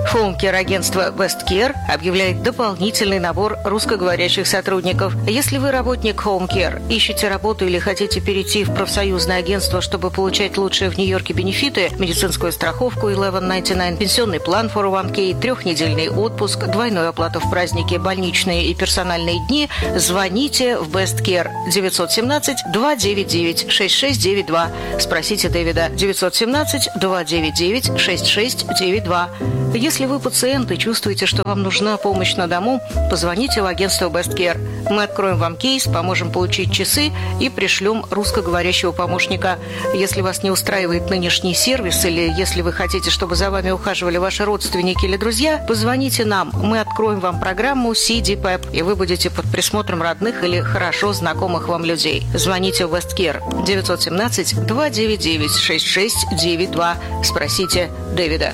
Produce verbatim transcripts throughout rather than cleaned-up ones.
Home-Care агентство Best Care объявляет дополнительный набор русскоговорящих сотрудников. Если вы работник Home-Care, ищете работу или хотите перейти в профсоюзное агентство, чтобы получать лучшие в Нью-Йорке бенефиты, медицинскую страховку eleven ninety-nine, пенсионный план фор о ван кей, трехнедельный отпуск, двойную оплату в праздники, больничные и персональные дни, звоните в Best Care девять один семь два девять девять шесть шесть девять два. Спросите Дэвида девять один семь два девять девять шесть шесть девять два. Если вы пациент и чувствуете, что вам нужна помощь на дому, позвоните в агентство Best Care. Мы откроем вам кейс, поможем получить часы и пришлем русскоговорящего помощника. Если вас не устраивает нынешний сервис или если вы хотите, чтобы за вами ухаживали ваши родственники или друзья, позвоните нам. Мы откроем вам программу си ди пэп, и вы будете под присмотром родных или хорошо знакомых вам людей. Звоните в Best Care девять один семь два девять девять шесть шесть девять два. Спросите Дэвида.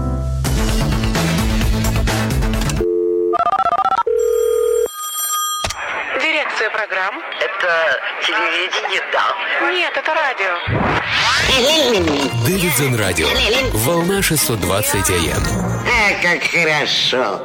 Дирекция программ. Это телевидение, да? Нет, это радио. Дэвидсон радио. Волна шестьсот двадцать эй эм. А, как хорошо.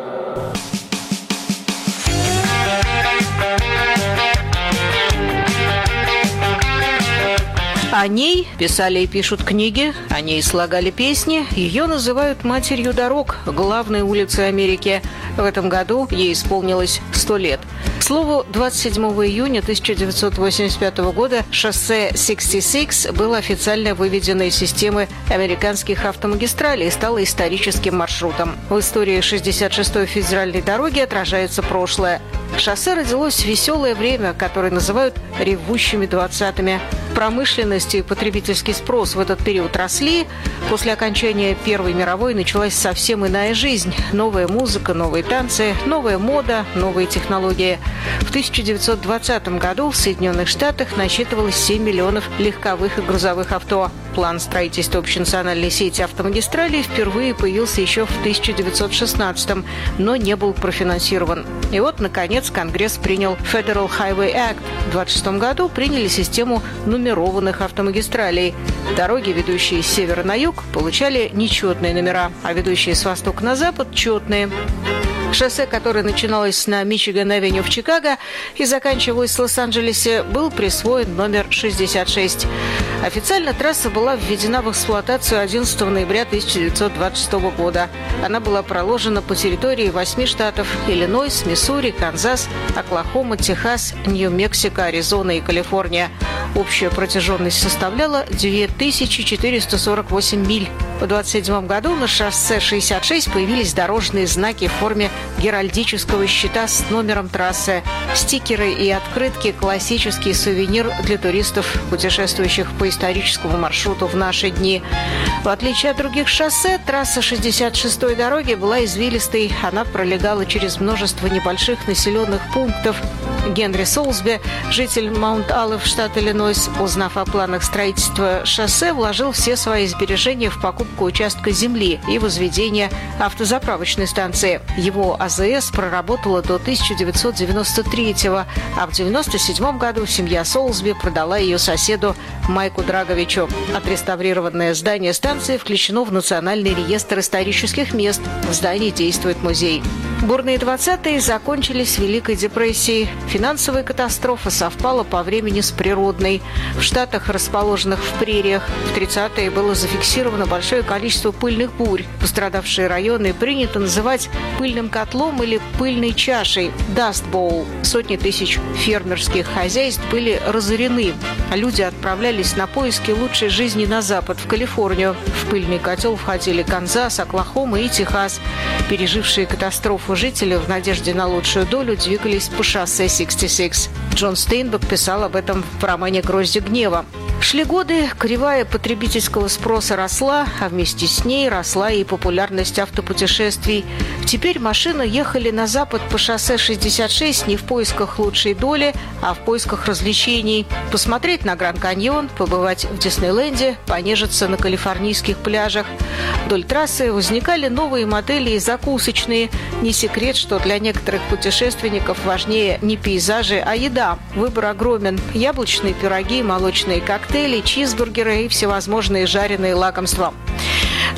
О ней писали и пишут книги, о ней слагали песни. Ее называют матерью дорог, главной улицы Америки. В этом году ей исполнилось сто лет. К слову, двадцать седьмого июня тысяча девятьсот восемьдесят пятого года шоссе шестьдесят шесть было официально выведено из системы американских автомагистралей и стало историческим маршрутом. В истории шестьдесят шестой федеральной дороги отражается прошлое. Шоссе родилось в веселое время, которое называют «ревущими двадцатыми». Промышленность и потребительский спрос в этот период росли. После окончания Первой мировой началась совсем иная жизнь. Новая музыка, новые танцы, новая мода, новые технологии. В тысяча девятьсот двадцатом году в Соединенных Штатах насчитывалось семь миллионов легковых и грузовых авто. План строительства общенациональной сети автомагистралей впервые появился еще в тысяча девятьсот шестнадцатом, но не был профинансирован. И вот, наконец, Конгресс принял Federal Highway Act. В двадцать шестом году приняли систему нумерованных автомагистралей. Дороги, ведущие с севера на юг, получали нечетные номера, а ведущие с востока на запад – четные. Шоссе, которое начиналось на Мичиган-авеню в Чикаго и заканчивалось в Лос-Анджелесе, был присвоен номер шестьдесят шесть. Официально трасса была введена в эксплуатацию одиннадцатого ноября тысяча девятьсот двадцать шестого года. Она была проложена по территории восьми штатов – Иллинойс, Миссури, Канзас, Оклахома, Техас, Нью-Мексико, Аризона и Калифорния. Общая протяженность составляла две тысячи четыреста сорок восемь миль. В двадцать седьмом году на шоссе шестьдесят шесть появились дорожные знаки в форме геральдического щита с номером трассы, стикеры и открытки – классический сувенир для туристов, путешествующих по историческому маршруту в наши дни. В отличие от других шоссе, трасса шестьдесят шестой дороги была извилистой. Она пролегала через множество небольших населенных пунктов. Генри Солсби, житель Маунт-Аллеф, штат Иллинойс, узнав о планах строительства шоссе, вложил все свои сбережения в покупку участка земли и возведение автозаправочной станции. Его а зэ эс проработала до тысяча девятьсот девяносто третьего, а в девяносто седьмом году семья Солсби продала ее соседу Майку Драговичу. Отреставрированное здание станции включено в Национальный реестр исторических мест. В здании действует музей. Бурные двадцатые закончились Великой депрессией. Финансовая катастрофа совпала по времени с природной. В штатах, расположенных в прериях, в тридцатые было зафиксировано большое количество пыльных бурь. Пострадавшие районы принято называть пыльным котлом или пыльной чашей – Dust Bowl. Сотни тысяч фермерских хозяйств были разорены. Люди отправлялись на поиски лучшей жизни на запад, в Калифорнию. В пыльный котел входили Канзас, Оклахома и Техас. Пережившие катастрофу жители в надежде на лучшую долю двигались по шоссе шестьдесят шесть. Джон Стейнбек писал об этом в романе «Грозди гнева». Шли годы, кривая потребительского спроса росла, а вместе с ней росла и популярность автопутешествий. Теперь машины ехали на запад по шоссе шестьдесят шесть не в поисках лучшей доли, а в поисках развлечений. Посмотреть на Гранд-Каньон, побывать в Диснейленде, понежиться на калифорнийских пляжах. Вдоль трассы возникали новые модели и закусочные. Не секрет, что для некоторых путешественников важнее не пейзажи, а еда. Выбор огромен. Яблочные пироги, молочные коктейли, чизбургеры и всевозможные жареные лакомства.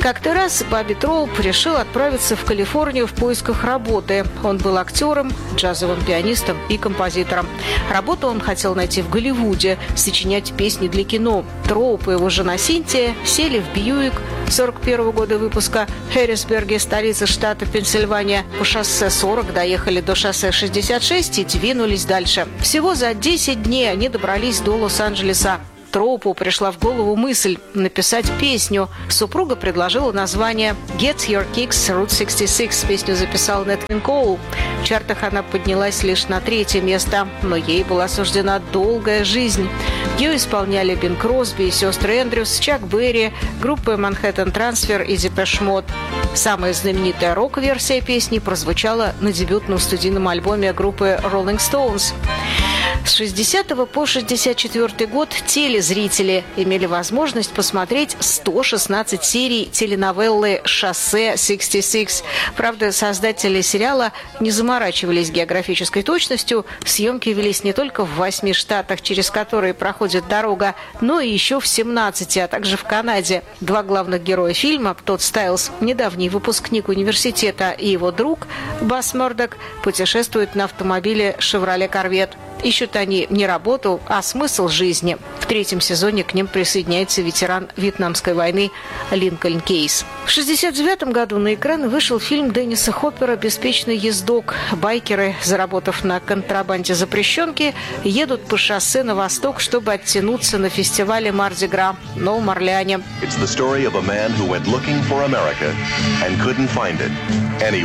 Как-то раз Бобби Троуп решил отправиться в Калифорнию в поисках работы. Он был актером, джазовым пианистом и композитором. Работу он хотел найти в Голливуде, сочинять песни для кино. Троуп и его жена Синтия сели в Бьюик сорок первого года выпуска в Хэррисберге, столице штата Пенсильвания. По шоссе сорок доехали до шоссе шестьдесят шесть и двинулись дальше. Всего за десять дней они добрались до Лос-Анджелеса. Троупу пришла в голову мысль написать песню. Супруга предложила название «Get Your Kicks Route шестьдесят шесть». Песню записал Нэт Кин Коул. В чартах она поднялась лишь на третье место, но ей была суждена долгая жизнь. Ее исполняли Бин Кросби и сестры Эндрюс, Чак Берри, группы Manhattan Transfer и Депеш Мод. Самая знаменитая рок-версия песни прозвучала на дебютном студийном альбоме группы Rolling Stones. С шестидесятого по шестьдесят четвёртый год телезрители имели возможность посмотреть сто шестнадцать серий теленовеллы «Шоссе шестьдесят шесть». Правда, создатели сериала не заморачивались географической точностью. Съемки велись не только в восьми штатах, через которые проходит дорога, но и еще в семнадцати, а также в Канаде. Два главных героя фильма, Тодд Стайлс, недавний выпускник университета, и его друг Бас Мёрдок, путешествуют на автомобиле «Шевроле Корвет». Ищут они не работу, а смысл жизни. В третьем сезоне к ним присоединяется ветеран Вьетнамской войны Линкольн Кейс. В шестьдесят девятом году на экраны вышел фильм Денниса Хоппера «Беспечный ездок». Байкеры, заработав на контрабанде запрещенки, едут по шоссе на восток, чтобы оттянуться на фестивале Марди-Гра в Новом Орлеане.